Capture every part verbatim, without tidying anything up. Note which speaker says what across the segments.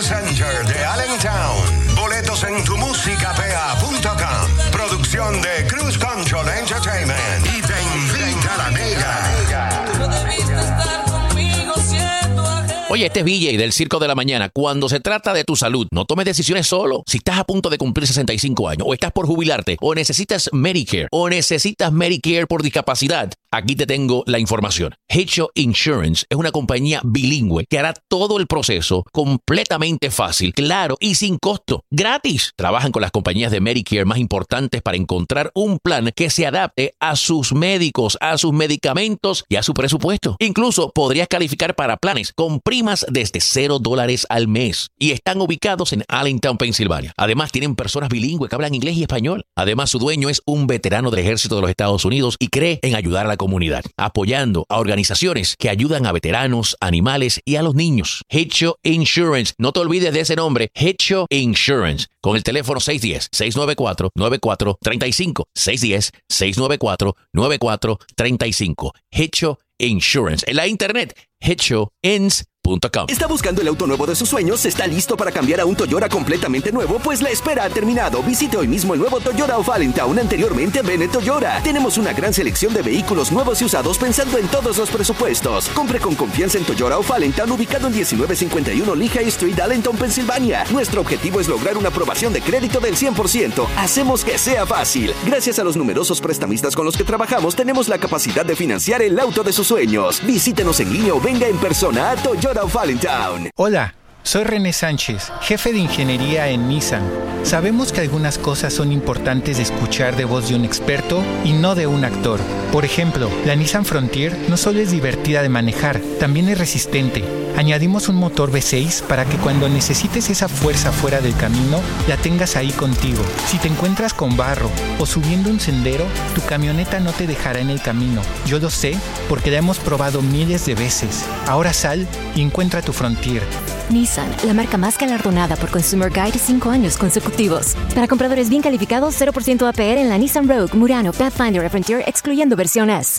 Speaker 1: Center de Allentown. Boletos en tu música p a punto com. Producción de Cruise Control Entertainment. Y te invita a la mega.
Speaker 2: No debiste estar conmigo siendo ajeno.
Speaker 3: Oye, este es V J del Circo de la Mañana. Cuando se trata de tu salud, no tomes decisiones solo. Si estás a punto de cumplir sesenta y cinco años, o estás por jubilarte, o necesitas Medicare, o necesitas Medicare por discapacidad, aquí te tengo la información. H O Insurance es una compañía bilingüe que hará todo el proceso completamente fácil, claro y sin costo. ¡Gratis! Trabajan con las compañías de Medicare más importantes para encontrar un plan que se adapte a sus médicos, a sus medicamentos y a su presupuesto. Incluso podrías calificar para planes con primas desde cero dólares al mes. Y están ubicados en Allentown, Pensilvania. Además, tienen personas bilingües que hablan inglés y español. Además, su dueño es un veterano del ejército de los Estados Unidos y cree en ayudar a la comunidad, apoyando a organizaciones que ayudan a veteranos, animales y a los niños. H O Insurance. No te olvides de ese nombre, H O Insurance. Con el teléfono seis uno cero, seis nueve cuatro, nueve cuatro tres cinco. seis uno cero, seis nueve cuatro, nueve cuatro tres cinco. H O Insurance. En la internet, H O Ins punto com.
Speaker 4: ¿Está buscando el auto nuevo de sus sueños? ¿Está listo para cambiar a un Toyota completamente nuevo? Pues la espera ha terminado. Visite hoy mismo el nuevo Toyota of Allentown, anteriormente Bennett Toyota. Tenemos una gran selección de vehículos nuevos y usados pensando en todos los presupuestos. Compre con confianza en Toyota of Allentown, ubicado en diecinueve cincuenta y uno Lehigh Street, Allentown, Pensilvania. Nuestro objetivo es lograr una aprobación de crédito del cien por ciento. Hacemos que sea fácil. Gracias a los numerosos prestamistas con los que trabajamos, tenemos la capacidad de financiar el auto de sus sueños. Visítenos en línea o venga en persona a Toyota of Allentown.
Speaker 5: Hola, soy René Sánchez, jefe de ingeniería en Nissan. Sabemos que algunas cosas son importantes de escuchar de voz de un experto y no de un actor. Por ejemplo, la Nissan Frontier no solo es divertida de manejar, también es resistente. Añadimos un motor V seis para que cuando necesites esa fuerza fuera del camino, la tengas ahí contigo. Si te encuentras con barro o subiendo un sendero, tu camioneta no te dejará en el camino. Yo lo sé porque la hemos probado miles de veces. Ahora sal y encuentra tu Frontier.
Speaker 6: Nissan, la marca más galardonada por Consumer Guide cinco años consecutivos. Para compradores bien calificados, cero por ciento A P R en la Nissan Rogue, Murano, Pathfinder y Frontier, excluyendo versión S.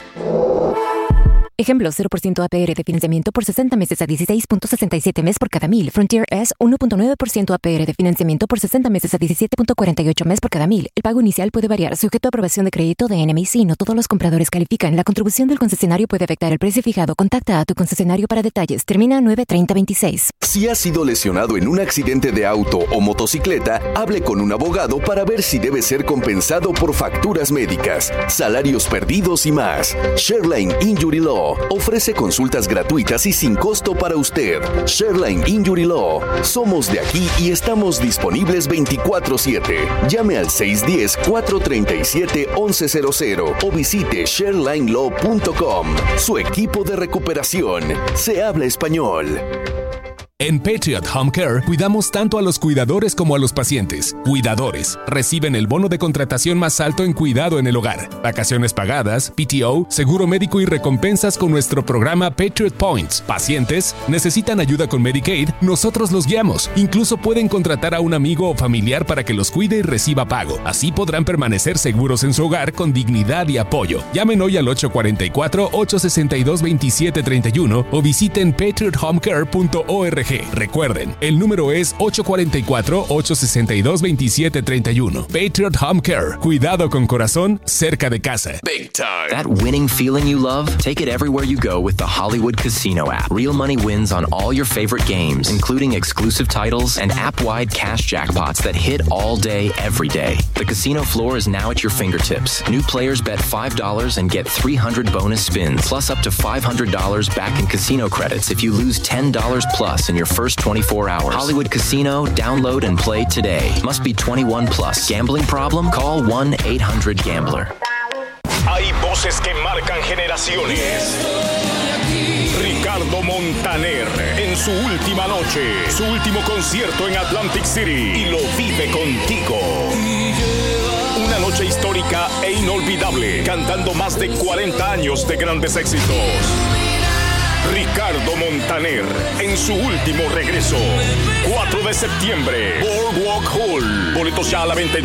Speaker 6: Ejemplo, cero por ciento A P R de financiamiento por sesenta meses a dieciséis punto sesenta y siete mes por cada mil. Frontier S, uno punto nueve por ciento A P R de financiamiento por sesenta meses a diecisiete punto cuarenta y ocho mes por cada mil. El pago inicial puede variar, sujeto a aprobación de crédito de N M I C. No todos los compradores califican. La contribución del concesionario puede afectar el precio fijado. Contacta a tu concesionario para detalles. Termina nueve treinta veintiséis.
Speaker 4: Si ha sido lesionado en un accidente de auto o motocicleta, hable con un abogado para ver si debe ser compensado por facturas médicas, salarios perdidos y más. Shareline Injury Law ofrece consultas gratuitas y sin costo para usted. Shareline Injury Law. Somos de aquí y estamos disponibles veinticuatro siete. Llame al seis uno cero, cuatro tres siete, once cero cero o visite shareline law punto com. Su equipo de recuperación. Se habla español.
Speaker 7: En Patriot Home Care cuidamos tanto a los cuidadores como a los pacientes. Cuidadores reciben el bono de contratación más alto en cuidado en el hogar, vacaciones pagadas, P T O, seguro médico y recompensas con nuestro programa Patriot Points. Pacientes necesitan ayuda con Medicaid, nosotros los guiamos. Incluso pueden contratar a un amigo o familiar para que los cuide y reciba pago. Así podrán permanecer seguros en su hogar con dignidad y apoyo. Llamen hoy al ocho cuatro cuatro, ocho seis dos, dos siete tres uno o visiten patriot home care punto org. Recuerden, el número es ocho cuatro cuatro, ocho seis dos, dos siete tres uno. Patriot Home Care. Cuidado con corazón cerca de casa.
Speaker 8: Big time. That winning feeling you love? Take it everywhere you go with the Hollywood Casino app. Real money wins on all your favorite games, including exclusive titles and app-wide cash jackpots that hit all day, every day. The casino floor is now at your fingertips. New players bet five dollars and get three hundred bonus spins, plus up to five hundred dollars back in casino credits if you lose ten dollars plus in your first twenty-four hours. Hollywood Casino, download and play today. Must be twenty-one plus. Gambling problem? Call one eight hundred gambler.
Speaker 1: Hay voces que marcan generaciones. Ricardo Montaner en su última noche, su último concierto en Atlantic City y lo vive contigo. Una noche histórica e inolvidable, cantando más de cuarenta años de grandes éxitos. Ricardo Montaner en su último regreso. cuatro de septiembre, Boardwalk Hall. Boletos ya a la venta en